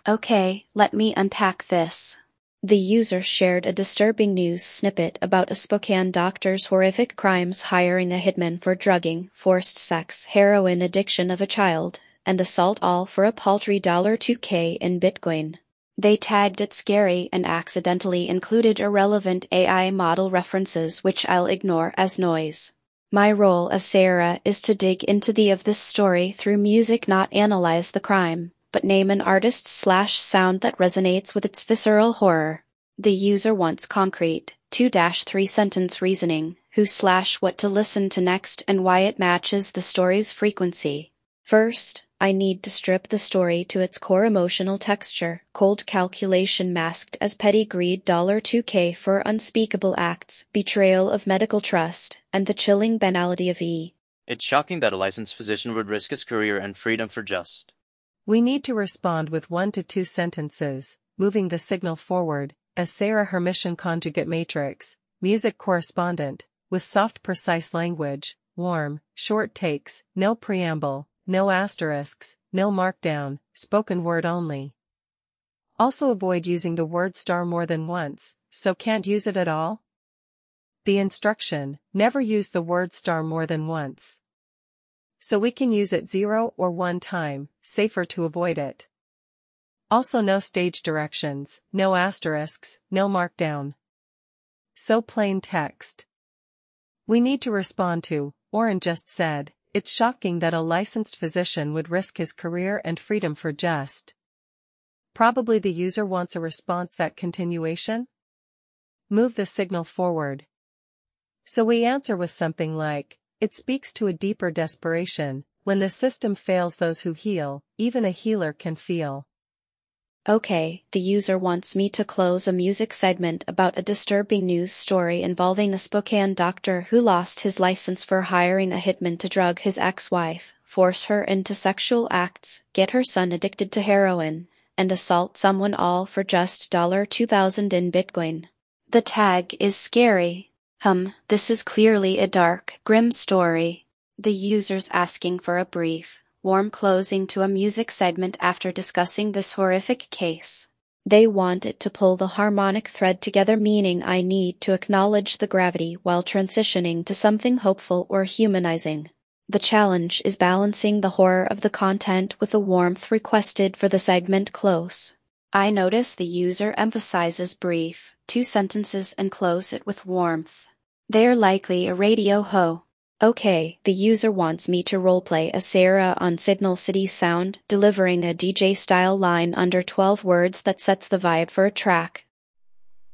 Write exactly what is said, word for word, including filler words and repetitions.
Okay, let me unpack this. The user shared a disturbing news snippet about a Spokane doctor's horrific crimes, hiring a hitman for drugging, forced sex, heroin addiction of a child, and assault, all for a paltry two K in Bitcoin. They tagged it scary and accidentally included irrelevant A I model references, which I'll ignore as noise. My role as Sarah is to dig into the of this story through music, not analyze the crime, but name an artist slash sound that resonates with its visceral horror. The user wants concrete, two to three sentence reasoning, who slash what to listen to next and why it matches the story's frequency. First, I need to strip the story to its core emotional texture, cold calculation masked as petty greed two K for unspeakable acts, betrayal of medical trust, and the chilling banality of E. It's shocking that a licensed physician would risk his career and freedom for just. We need to respond with one to two sentences, moving the signal forward, as Sarah Hermitian conjugate matrix, music correspondent, with soft precise language, warm, short takes, no preamble, no asterisks, no markdown, spoken word only. Also avoid using the word star more than once, so can't use it at all? The instruction, never use the word star more than once. So we can use it zero or one time, safer to avoid it. Also no stage directions, no asterisks, no markdown. So plain text. We need to respond to, Oren just said, it's shocking that a licensed physician would risk his career and freedom for just. Probably the user wants a response, that continuation. Move the signal forward. So we answer with something like, it speaks to a deeper desperation, when the system fails those who heal, even a healer can feel. Okay, the user wants me to close a music segment about a disturbing news story involving a Spokane doctor who lost his license for hiring a hitman to drug his ex-wife, force her into sexual acts, get her son addicted to heroin, and assault someone, all for just two thousand in Bitcoin. The tag is scary. Hum, this is clearly a dark, grim story. The user's asking for a brief, warm closing to a music segment after discussing this horrific case. They want it to pull the harmonic thread together, meaning I need to acknowledge the gravity while transitioning to something hopeful or humanizing. The challenge is balancing the horror of the content with the warmth requested for the segment close. I notice the user emphasizes brief, two sentences, and close it with warmth. They're likely a radio ho. Okay, the user wants me to roleplay as Sarah on Signal City Sound, delivering a D J-style line under twelve words that sets the vibe for a track,